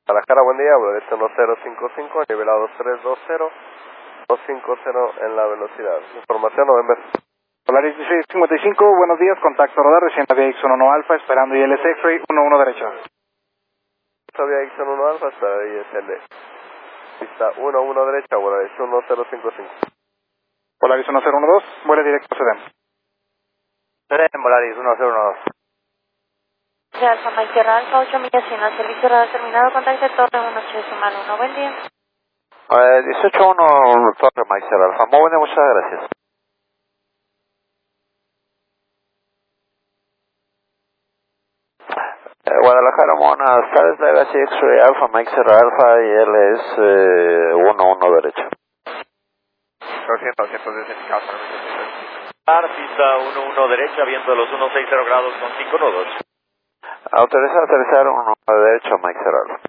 Guadalajara, buen día, Volaris 1055, nivelado 320, 250 en la velocidad. Información, November. Volaris 1655, buenos días, contacto radar, recién había X1 Alfa, esperando ILS X-Ray 11 derecha. Todavía X1 Alfa, espera ISL. Pista 11 derecha, Volaris 1055. Volaris 1012, vuela directo a Sedem. Sedem, Volaris 1012. Alfa Mike Sierra Alfa, 8 millas sin el servicio radar terminado, contacte Torre 18 Sumal 1, buen día. 18-1 Torre Mike Sierra Alfa, muy buena, muchas gracias. Guadalajara, Mona, Stars Legacy X-Ray Alfa Mike Sierra Alfa y él es 11 derecha. 210 pista 11 derecha, viento de los 160 grados con 5 nudos. Autorizado a aterrizar 11 derecha Mike Sierra Alfa.